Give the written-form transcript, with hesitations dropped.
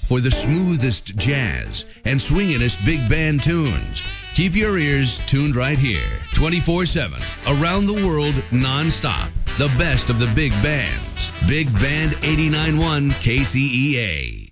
for the smoothest jazz and swingingest big band tunes. Keep your ears tuned right here, 24/7, around the world, nonstop. The best of the big bands. Big Band 89.1 KCEA.